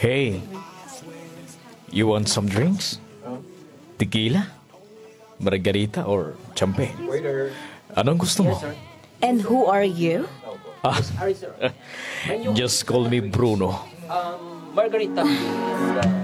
Hey, you want some drinks? Tequila? Margarita or champagne? Anong gusto mo? And who are you? Just call me Bruno. Margarita.